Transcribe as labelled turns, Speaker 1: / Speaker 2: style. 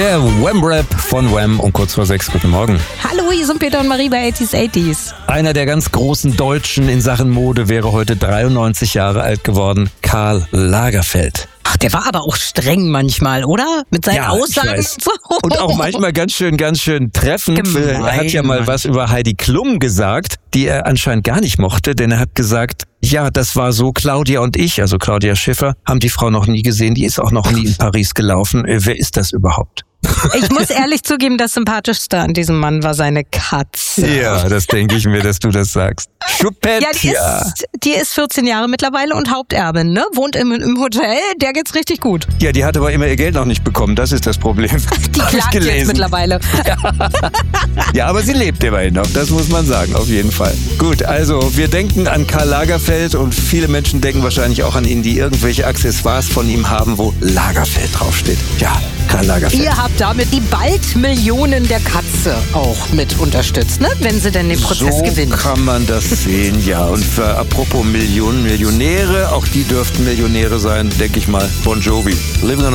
Speaker 1: Der Wham-Rap von Wham und kurz vor 6. Guten Morgen.
Speaker 2: Hallo, hier sind Peter und Marie bei 80s.
Speaker 1: Einer der ganz großen Deutschen in Sachen Mode wäre heute 93 Jahre alt geworden. Karl Lagerfeld.
Speaker 2: Ach, der war aber auch streng manchmal, oder? Mit seinen Aussagen.
Speaker 1: Ich weiß. Und auch manchmal ganz schön treffend.
Speaker 2: Gemein,
Speaker 1: Er hat ja mal was über Heidi Klum gesagt, die er anscheinend gar nicht mochte, denn er hat gesagt, ja, das war so, Claudia und ich, also Claudia Schiffer, haben die Frau noch nie gesehen, die ist auch noch nie in Paris gelaufen. Wer ist das überhaupt?
Speaker 2: Ich muss ehrlich zugeben, das Sympathischste an diesem Mann war seine Katze.
Speaker 1: Ja, das denke ich mir, dass du das sagst.
Speaker 2: Ja, die ist 14 Jahre mittlerweile und Haupterbin, ne? Wohnt im Hotel, der geht's richtig gut.
Speaker 1: Ja, die hat aber immer ihr Geld noch nicht bekommen, das ist das Problem.
Speaker 2: Die klagt jetzt mittlerweile.
Speaker 1: Ja, aber sie lebt immerhin noch, das muss man sagen, auf jeden Fall. Gut, also wir denken an Karl Lagerfeld und viele Menschen denken wahrscheinlich auch an ihn, die irgendwelche Accessoires von ihm haben, wo Lagerfeld draufsteht. Ja, Karl Lagerfeld.
Speaker 2: Ihr habt damit die bald Millionen der Katze auch mit unterstützt, ne? Wenn sie denn den Prozess gewinnt.
Speaker 1: So kann man das sehen, ja. Und apropos Millionen, Millionäre, auch die dürften Millionäre sein, denke ich mal. Bon Jovi. Living on